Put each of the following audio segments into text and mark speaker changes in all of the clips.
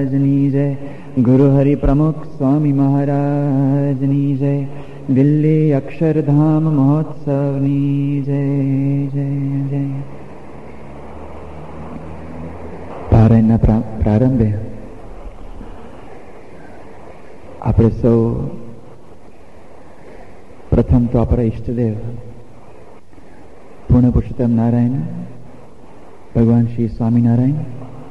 Speaker 1: મહારાજની જય. ગુરુ હરિ પ્રમુખ સ્વામી મહારાજની જય. દિલ્હી અક્ષરધામ મહોત્સવની જય જય જય. પારાયણના પ્રારંભે આપણે સૌ પ્રથમ તો આપણા ઈષ્ટદેવ પૂર્ણ પુરુષોત્તમ નારાયણ ભગવાન શ્રી સ્વામિનારાયણ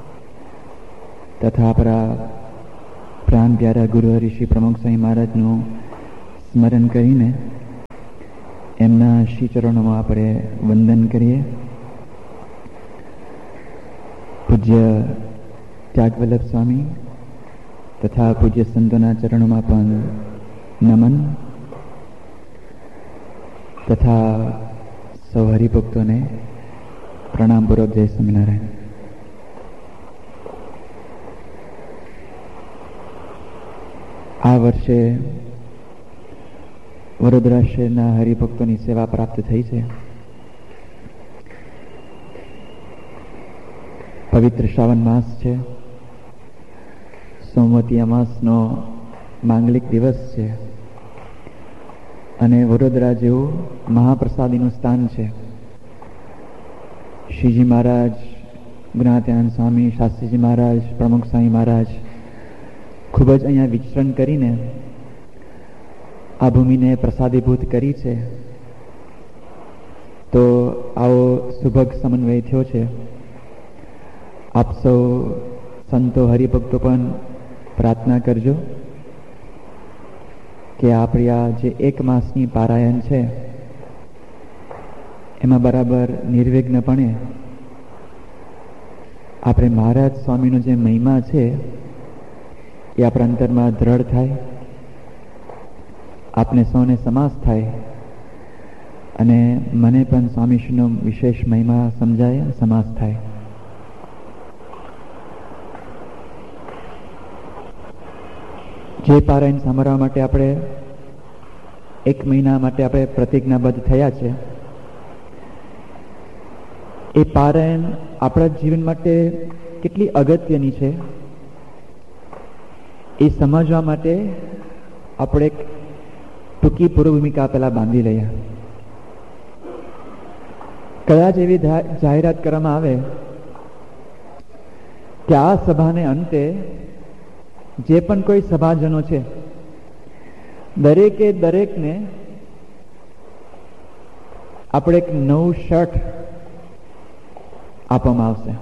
Speaker 1: તથા આપણા પ્રાણ પ્યારા ગુરુ હરિ શ્રી પ્રમુખ સ્વામી મહારાજનું સ્મરણ કરીને એમના શ્રી ચરણોમાં આપણે વંદન કરીએ. પૂજ્ય ત્યાગવલ્લભ સ્વામી તથા પૂજ્ય સંતોના ચરણોમાં પણ નમન તથા સૌ હરિભક્તોને પ્રણામપૂર્વક જય સ્વામિનારાયણ. આ વર્ષે વડોદરા શહેરના હરિભક્તોની સેવા પ્રાપ્ત થઈ છે. પવિત્ર શ્રાવણ માસ છે. સોમવતી અમાસનો માંગલિક દિવસ છે અને વડોદરા જેવું મહાપ્રસાદીનું સ્થાન છે. શ્રીજી મહારાજ, ગુણાત્યાનંદ સ્વામી, શાસ્ત્રીજી મહારાજ, પ્રમુખ સ્વામી મહારાજ ખૂબ જ અહીંયા વિચરણ કરીને આ ભૂમિને પ્રસાદીભૂત કરી છે. તો આવો સુભગ સમન્વય થયો છે. આપ સૌ સંતો હરિભક્તો પણ પ્રાર્થના કરજો કે આપણી આ જે એક માસની પારાયણ છે એમાં બરાબર નિર્વિઘ્નપણે આપણે મહારાજ સ્વામીનો જે મહિમા છે એ આપણા અંતરમાં દ્રઢ થાય, આપને સૌને સમાસ થાય અને મને પણ સ્વામીશ્રીનો વિશેષ મહિમા સમજાય, સમાસ થાય. જે પારાયણ સાંભળવા માટે આપણે એક મહિના માટે આપણે પ્રતિજ્ઞાબદ્ધ થયા છે એ પારાયણ આપણા જીવન માટે કેટલી અગત્યની છે એ સમજવા માટે આપણે એક ટૂંકી પૂર્વ ભૂમિકા પહેલા બાંધી લઈએ. કદાચ એવી જાહેરાત કરવામાં આવે કે આ સભાને અંતે જે પણ કોઈ સભાજનો છે દરેકે દરેકને આપણે એક નવું શર્ટ આપવામાં આવશે.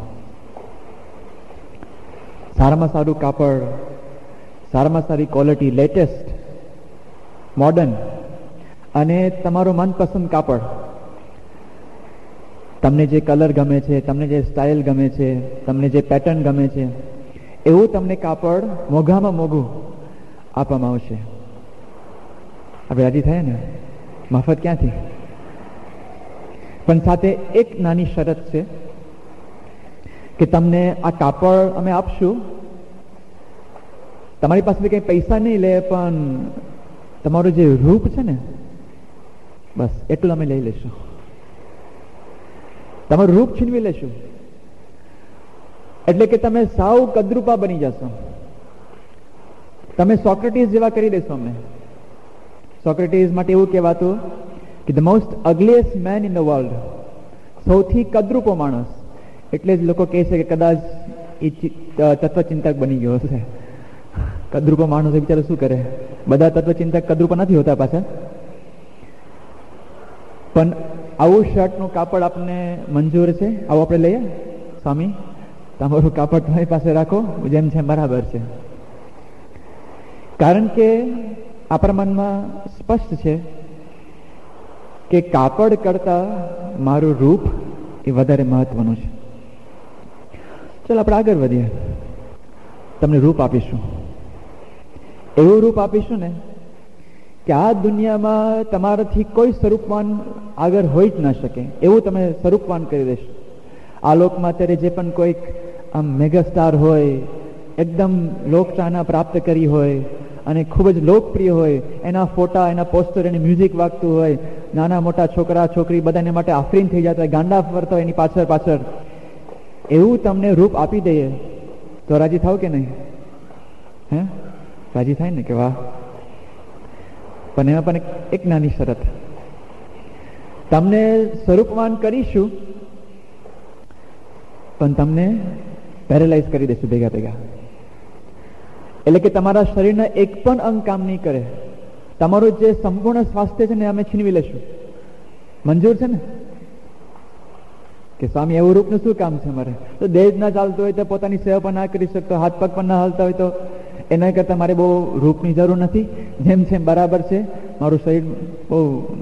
Speaker 1: સારામાં સારું કાપડ, સારામાં સારી ક્વોલિટી, લેટેસ્ટ, મોડર્ન અને તમારું મનપસંદ કાપડ, તમને જે કલર ગમે છે, તમને જે સ્ટાઇલ ગમે છે, તમને જે પેટર્ન ગમે છે એવું તમને કાપડ મોંઘામાં મોંઘું આપવામાં આવશે. આપણે રાજી થયા ને? મફત ક્યાંથી? પણ સાથે એક નાની શરત છે કે તમને આ કાપડ અમે આપશું, તમારી પાસેથી કંઈ પૈસા નહીં લે, પણ તમારું જે રૂપ છે ને બસ એટલું અમે લઈ લેશું. તમારું રૂપ છીનવી લેશું એટલે કે તમે સાવ કદરૂપા બની જશો. તમે સોક્રેટીસ જેવા કરી દેશો અમને. સોક્રેટીસ માટે એવું કહેવાતું કે the most અગલીએસ્ટ man in the world, સૌથી કદરૂપો માણસ. એટલે જ લોકો કહે છે કે કદાચ એ તત્વચિંતક બની ગયો હશે. કદરૂપો માણસ એ બિચારો શું કરે? બધા તત્વચિંતક કદરૂપા નથી હોતા પાછા. પણ આવું શર્ટનું કાપડ આપને મંજૂર છે? આવું આપણે લઈએ? સ્વામી, તમારું કાપડ તમારી પાસે રાખો, જેમ છે બરાબર છે. કારણ કે આપણા મનમાં સ્પષ્ટ છે કે કાપડ કરતા મારું રૂપ એ વધારે મહત્વનું છે. ચાલો આપણે આગળ વધીએ. તમને રૂપ આપીશું, એવું રૂપ આપીશું ને કે આ દુનિયામાં તમારાથી કોઈ સ્વરૂપવાન આગળ હોઈ જ ન શકે એવું તમે સ્વરૂપવાન કરી દેશો. આ લોકમાં અત્યારે જે પણ કોઈક આમ મેગાસ્ટાર હોય, એકદમ લોકચાહના પ્રાપ્ત કરી હોય અને ખૂબ જ લોકપ્રિય હોય, એના ફોટા, એના પોસ્ટર, એની મ્યુઝિક વાગતું હોય, નાના મોટા છોકરા છોકરી બધા એના માટે આફરીન થઈ જતા હોય, ગાંડા ફરતા હોય એની પાછળ પાછળ, એવું તમને રૂપ આપી દઈએ તો રાજી થાવ કે નહીં? હે રાજી થાય ને કે વાહ. પણ એમાં પણ એક નાની શરત, તમને સ્વરૂપવાન કરીશું પણ તમને પેરેલાઇઝ કરી દેશું ભેગા ભેગા. એટલે કે તમારા શરીરના એક પણ અંગ કામ નહીં કરે, તમારું જે સંપૂર્ણ સ્વાસ્થ્ય છે ને અમે છીનવી લેશું. મંજૂર છે ને? કે સ્વામી એવું રૂપનું શું કામ છે અમારે? તો દેહ જ ના ચાલતું હોય તો પોતાની સેવા પણ ના કરી શકતો, હાથ પગ પણ ના હાલતા હોય તો એના કરતા મારે બહુ રૂપની જરૂર નથી, જેમ છે બરાબર છે, મારું શરીર બહુ